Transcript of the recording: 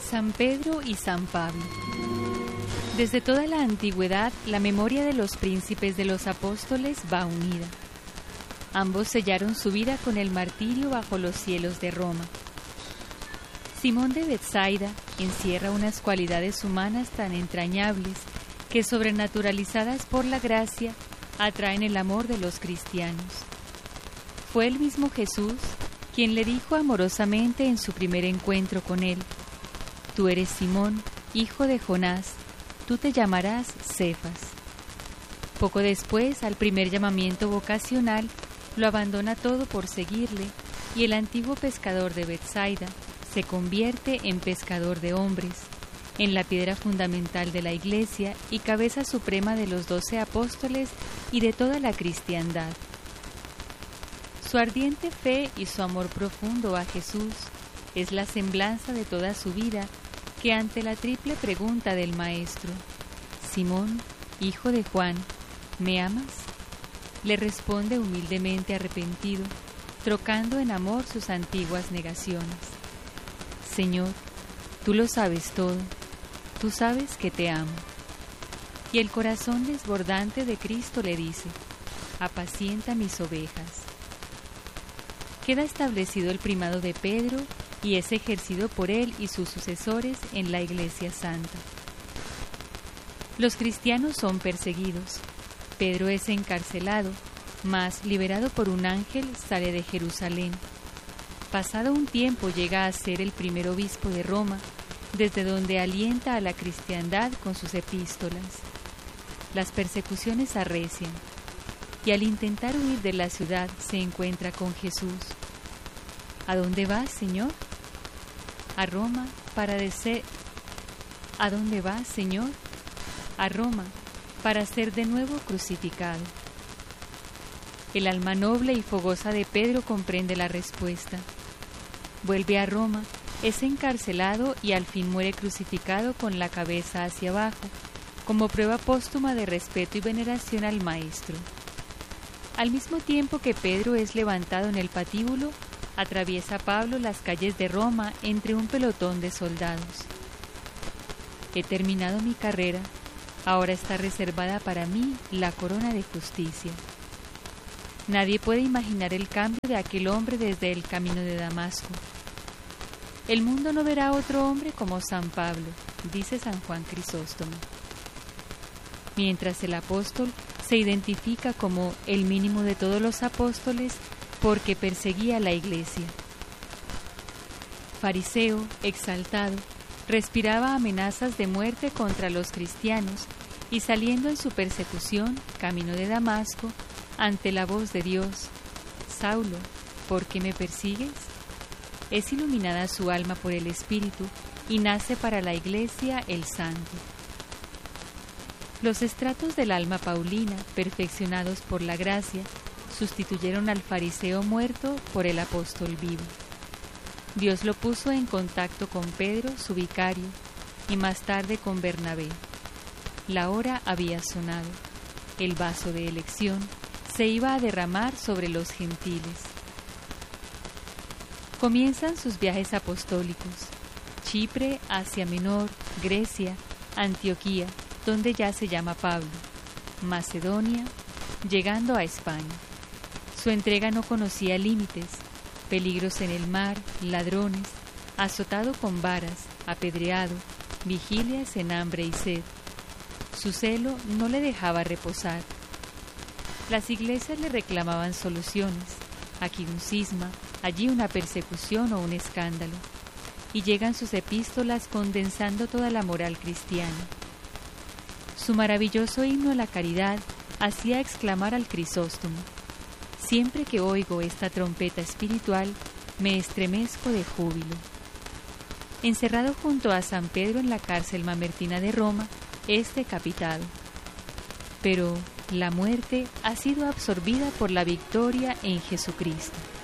San Pedro y San Pablo. Desde toda la antigüedad, la memoria de los príncipes de los apóstoles va unida. Ambos sellaron su vida con el martirio bajo los cielos de Roma. Simón de Betsaida encierra unas cualidades humanas tan entrañables que, sobrenaturalizadas por la gracia, atraen el amor de los cristianos. Fue el mismo Jesús quien le dijo amorosamente en su primer encuentro con él: «Tú eres Simón, hijo de Jonás, tú te llamarás Cefas». Poco después, al primer llamamiento vocacional, lo abandona todo por seguirle, y el antiguo pescador de Betsaida se convierte en pescador de hombres, en la piedra fundamental de la Iglesia y cabeza suprema de los 12 apóstoles y de toda la cristiandad. Su ardiente fe y su amor profundo a Jesús es la semblanza de toda su vida, que ante la triple pregunta del Maestro: «Simón, hijo de Juan, ¿me amas?», le responde humildemente arrepentido, trocando en amor sus antiguas negaciones: «Señor, tú lo sabes todo, tú sabes que te amo». Y el corazón desbordante de Cristo le dice: «Apacienta mis ovejas». Queda establecido el primado de Pedro y es ejercido por él y sus sucesores en la Iglesia Santa. Los cristianos son perseguidos. Pedro es encarcelado, mas, liberado por un ángel, sale de Jerusalén. Pasado un tiempo llega a ser el primer obispo de Roma, desde donde alienta a la cristiandad con sus epístolas. Las persecuciones arrecian, y al intentar huir de la ciudad se encuentra con Jesús. «¿A dónde vas, Señor?». «A Roma para ser». «¿A dónde vas, Señor?». «A Roma para ser de nuevo crucificado». El alma noble y fogosa de Pedro comprende la respuesta. Vuelve a Roma, es encarcelado y al fin muere crucificado con la cabeza hacia abajo, como prueba póstuma de respeto y veneración al Maestro. Al mismo tiempo que Pedro es levantado en el patíbulo, atraviesa Pablo las calles de Roma entre un pelotón de soldados. «He terminado mi carrera, ahora está reservada para mí la corona de justicia». Nadie puede imaginar el cambio de aquel hombre desde el camino de Damasco. «El mundo no verá a otro hombre como San Pablo», dice San Juan Crisóstomo. Mientras el apóstol se identifica como el mínimo de todos los apóstoles porque perseguía a la Iglesia. Fariseo, exaltado, respiraba amenazas de muerte contra los cristianos y, saliendo en su persecución, camino de Damasco, ante la voz de Dios: «Saulo, ¿por qué me persigues?», es iluminada su alma por el Espíritu y nace para la Iglesia el Santo. Los estratos del alma paulina, perfeccionados por la gracia, sustituyeron al fariseo muerto por el apóstol vivo. Dios lo puso en contacto con Pedro, su vicario, y más tarde con Bernabé. La hora había sonado. El vaso de elección se iba a derramar sobre los gentiles. Comienzan sus viajes apostólicos: Chipre, Asia Menor, Grecia, Antioquía, donde ya se llama Pablo, Macedonia, llegando a España. Su entrega no conocía límites: peligros en el mar, ladrones, azotado con varas, apedreado, vigilias en hambre y sed. Su celo no le dejaba reposar. Las iglesias le reclamaban soluciones: aquí un cisma, allí una persecución o un escándalo. Y llegan sus epístolas condensando toda la moral cristiana. Su maravilloso himno a la caridad hacía exclamar al Crisóstomo: «Siempre que oigo esta trompeta espiritual, me estremezco de júbilo». Encerrado junto a San Pedro en la cárcel mamertina de Roma, es decapitado. Pero la muerte ha sido absorbida por la victoria en Jesucristo.